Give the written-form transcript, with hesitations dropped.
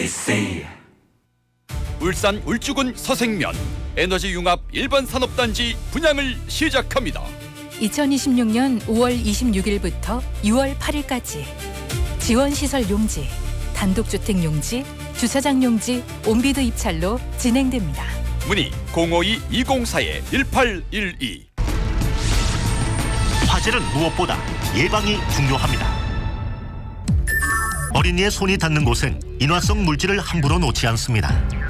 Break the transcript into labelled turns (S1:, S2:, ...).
S1: 울산 울주군 서생면 에너지 융합 일반 산업단지 분양을 시작합니다.
S2: 2026년 5월 26일부터 6월 8일까지 지원시설 용지, 단독주택 용지, 주차장 용지, 온비드 입찰로 진행됩니다.
S1: 문의 052-204-1812.
S3: 화재는 무엇보다 예방이 중요합니다. 어린이의 손이 닿는 곳엔 인화성 물질을 함부로 놓지 않습니다.